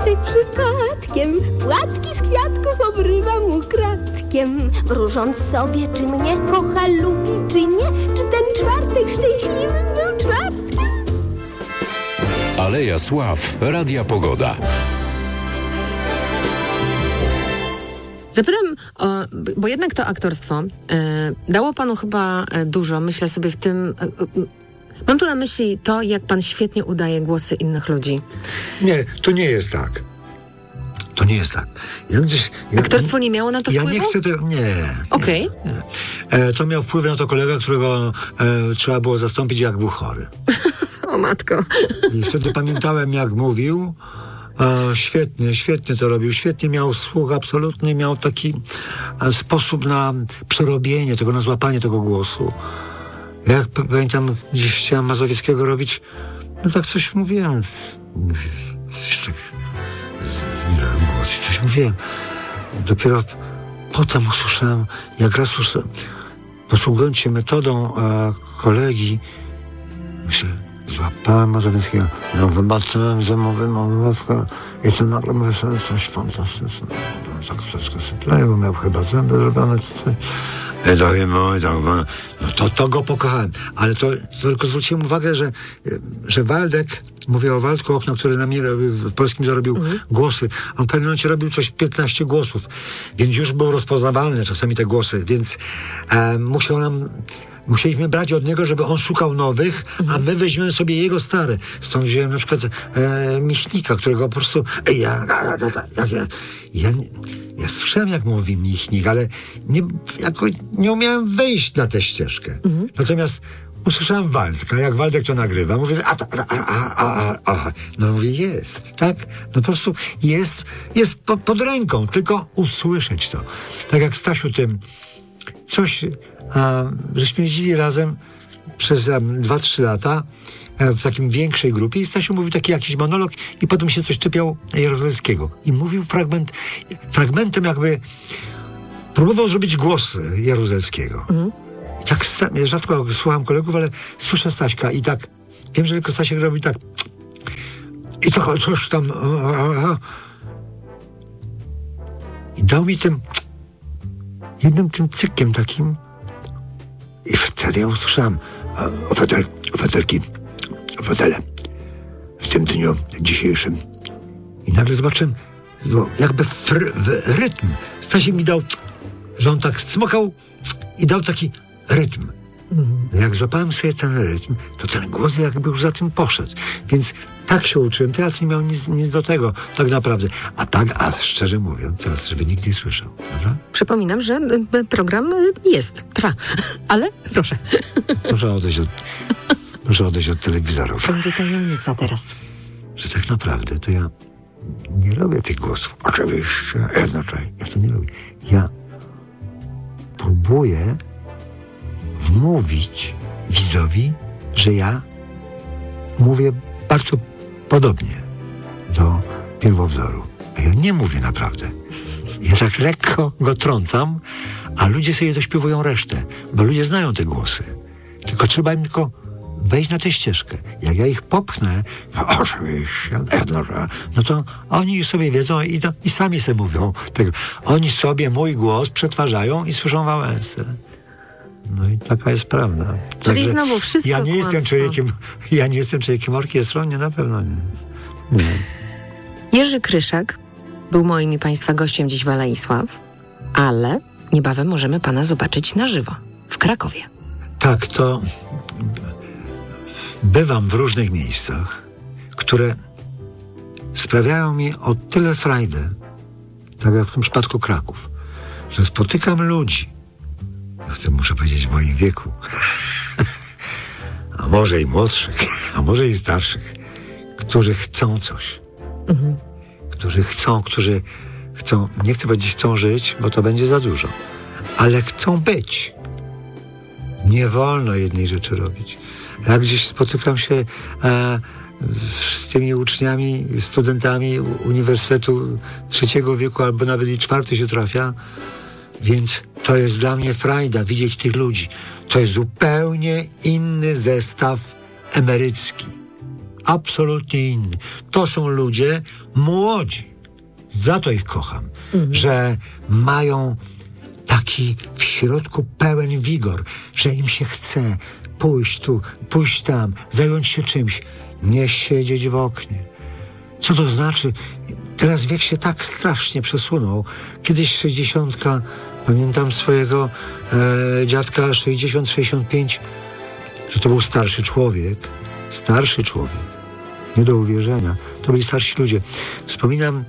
czwartek przypadkiem płatki z kwiatków obrywam ukradkiem, wróżąc sobie, czy mnie kocha, lubi, czy nie, czy ten czwartek szczęśliwy był czwartkiem. Aleja Sław, Radia Pogoda. Zapytam, bo jednak to aktorstwo dało panu chyba dużo, myślę sobie w tym... Mam tu na myśli to, jak pan świetnie udaje głosy innych ludzi. Nie, to nie jest tak. To nie jest tak. Aktorstwo nie miało na to wpływu? Ja nie chcę tego... Nie. Okej. Nie. To miał wpływ na to kolega, którego trzeba było zastąpić, jak był chory. O matko. I wtedy pamiętałem, jak mówił. Świetnie to robił. Świetnie miał słuch absolutny. Miał taki sposób na przerobienie tego, na złapanie tego głosu. Jak pamiętam, gdzieś chciałem Mazowieckiego robić, no tak coś mówiłem. Tak zniżałem głos i coś mówiłem. Dopiero potem usłyszałem, jak raz posługując się metodą kolegi, myślę, złapałem Mazowieckiego, zobaczyłem zemowym obywatelstwa i to nagle mówię sobie coś fantastycznego. Tak wszystko sypleje, bo miał chyba zęby zrobione czy coś. No to go pokochałem. Ale to tylko zwróciłem uwagę, że Waldek, mówię o Waldku Okno, który na mnie w polskim zarobił głosy. On w pewnym momencie robił coś 15 głosów, więc już był rozpoznawalny czasami te głosy, więc musieliśmy brać od niego, żeby on szukał nowych, a my weźmiemy sobie jego stare. Stąd wziąłem na przykład Michnika, którego po prostu... Ja słyszałem, jak mówi Michnik, ale nie umiałem wejść na tę ścieżkę. Natomiast usłyszałem Waldka, jak Waldek to nagrywa. Mówię, no mówię, jest, tak? No po prostu jest pod ręką, tylko usłyszeć to. Tak jak Stasiu tym coś... żeśmy jeździli razem przez 2-3 lata w takim większej grupie i Stasiu mówił taki jakiś monolog i potem się coś czepiał Jaruzelskiego. I mówił fragmentem jakby próbował zrobić głos Jaruzelskiego. I tak ja rzadko słucham kolegów, ale słyszę Staśka i tak wiem, że tylko Stasiek robi tak i to coś tam i dał mi tym jednym tym cykiem takim. I wtedy ja usłyszałem fotele w tym dniu dzisiejszym. I nagle zobaczyłem, jakby rytm. Stasiek mi dał, że on tak cmokał i dał taki rytm. Jak złapałem sobie ten rytm, to ten głos jakby już za tym poszedł. Więc tak się uczyłem. Teatr nie miał nic do tego, tak naprawdę. A szczerze mówiąc, teraz, żeby nikt nie słyszał. Dobra? Przypominam, że program trwa. Ale proszę. Proszę odejść od telewizorów. Będzie tajemnica teraz. Że tak naprawdę to ja nie robię tych głosów. Oczywiście. Ja to nie robię. Ja próbuję wmówić widzowi, że ja mówię bardzo podobnie do pierwowzoru. A ja nie mówię naprawdę. Ja tak lekko go trącam, a ludzie sobie dośpiewują resztę, bo ludzie znają te głosy. Tylko trzeba im wejść na tę ścieżkę. Jak ja ich popchnę, no to oni sobie wiedzą i sami sobie mówią tego. Oni sobie mój głos przetwarzają i słyszą Wałęsę. No i taka jest prawda. Czyli także znowu wszystko ja nie jestem człowiekiem orkiestrą, nie, na pewno nie. Jerzy Kryszak był moim i państwa gościem dziś w Alei Sław, ale niebawem możemy pana zobaczyć na żywo w Krakowie. Tak, to bywam w różnych miejscach, które sprawiają mi o tyle frajdę, tak jak w tym przypadku Kraków, że spotykam ludzi, muszę powiedzieć w moim wieku, a może i młodszych, a może i starszych, którzy chcą coś. Którzy chcą, nie chcę powiedzieć chcą żyć, bo to będzie za dużo, ale chcą być. Nie wolno jednej rzeczy robić. Ja gdzieś spotykam się z tymi uczniami, studentami Uniwersytetu III wieku, albo nawet i IV się trafia, więc to jest dla mnie frajda widzieć tych ludzi. To jest zupełnie inny zestaw emerycki. absolutnie inny. To są ludzie młodzi. Za to ich kocham, że mają taki w środku pełen wigor, że im się chce pójść tu, pójść tam, zająć się czymś, nie siedzieć w oknie. Co to znaczy? Teraz wiek się tak strasznie przesunął. Kiedyś 60, pamiętam swojego dziadka 60-65, że to był starszy człowiek, nie do uwierzenia. To byli starsi ludzie. Wspominam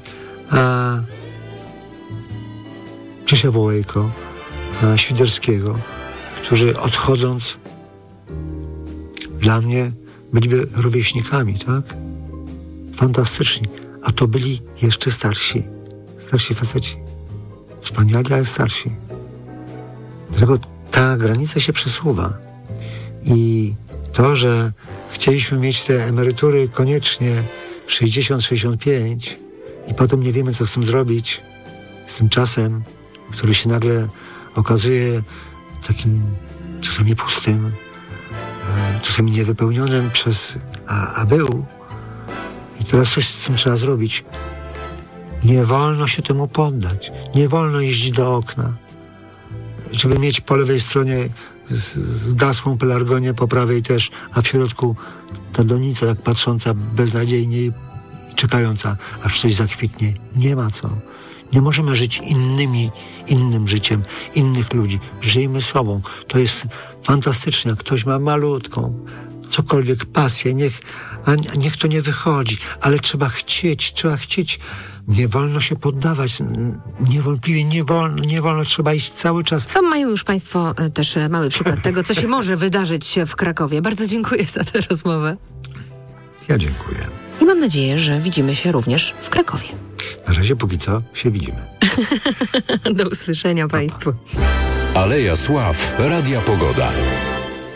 Krzysia Wołejko, Świderskiego, którzy odchodząc dla mnie byliby rówieśnikami, tak? Fantastyczni. A to byli jeszcze starsi faceci. Wspaniali, ale starsi. Dlatego ta granica się przesuwa. I to, że chcieliśmy mieć te emerytury koniecznie 60-65 i potem nie wiemy, co z tym zrobić, z tym czasem, który się nagle okazuje takim czasami pustym, czasami niewypełnionym a był. I teraz coś z tym trzeba zrobić. Nie wolno się temu poddać. Nie wolno iść do okna. Żeby mieć po lewej stronie zgasłą pelargonię, po prawej też, a w środku ta donica tak patrząca beznadziejnie i czekająca, aż coś zakwitnie. Nie ma co. Nie możemy żyć innym życiem, innych ludzi. Żyjmy sobą. To jest fantastyczne. Jak ktoś ma malutką, cokolwiek pasję, niech to nie wychodzi, ale trzeba chcieć. Nie wolno się poddawać. Niewątpliwie nie wolno, trzeba iść cały czas. Tam mają już Państwo też mały przykład tego, co się może wydarzyć w Krakowie. Bardzo dziękuję za tę rozmowę. Ja dziękuję. I mam nadzieję, że widzimy się również w Krakowie. Na razie póki co się widzimy. Do usłyszenia Państwu. Aleja Sław, Radia Pogoda.